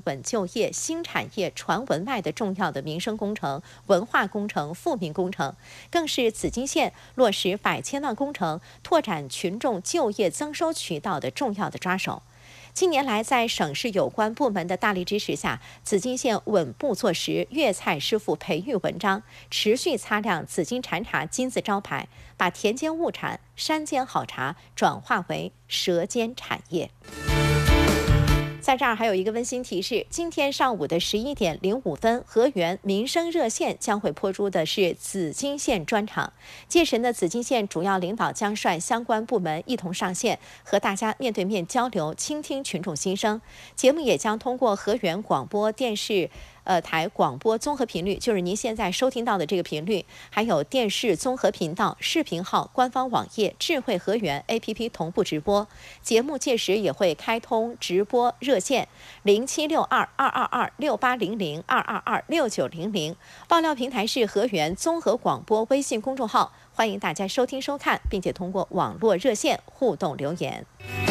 稳就业、新产业传文脉的重要的民生工程、文化工程、富民工程，更是紫金县落实100千万工程、拓展群众就业增收渠道的重要的抓手。近年来，在省市有关部门的大力支持下，紫金县稳步做实粤菜师傅培育文章，持续擦亮紫金禅茶金字招牌，把田间物产、山间好茶转化为舌尖产业。在这儿还有一个温馨提示，今天上午的11点05分，河源民生热线将会播出的是紫金县专场。届时呢，紫金县主要领导将率相关部门一同上线，和大家面对面交流，倾听群众心声。节目也将通过河源广播电视台广播综合频率，就是您现在收听到的这个频率，还有电视综合频道、视频号、官方网页、智慧河源 APP 同步直播。节目届时也会开通直播热线0762-222-6800、222-6900，爆料平台是河源综合广播微信公众号，欢迎大家收听收看，并且通过网络热线互动留言。